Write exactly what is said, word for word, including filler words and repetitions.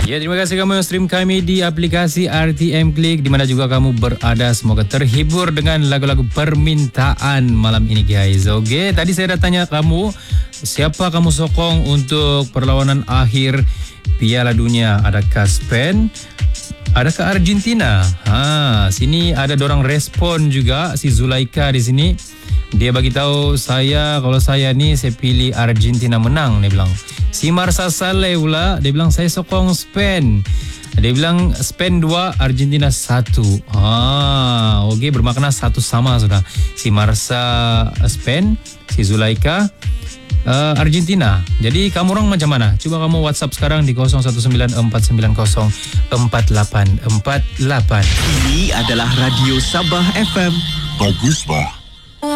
Ya, terima kasih kamu yang stream kami di aplikasi R T M Klik di mana juga kamu berada. Semoga terhibur dengan lagu-lagu permintaan malam ini guys. Okey, tadi saya dah tanya kamu siapa kamu sokong untuk perlawanan akhir Piala Dunia. Adakah Spain? Adakah Argentina? Ha, sini ada dorang respon juga si Zulaika di sini. Dia bagi tahu saya kalau saya ni saya pilih Argentina menang dia bilang. Si Marsa Saleh pula dia bilang saya sokong Spain. Dia bilang Spain dua, Argentina satu. Ah, okey, bermakna satu sama sudah. Si Marsa Spain, si Zulaika uh, Argentina. Jadi kamu orang macam mana? Cuba kamu WhatsApp sekarang di kosong satu sembilan empat sembilan kosong empat lapan empat lapan. Ini adalah Radio Sabah F M. Bagus bah.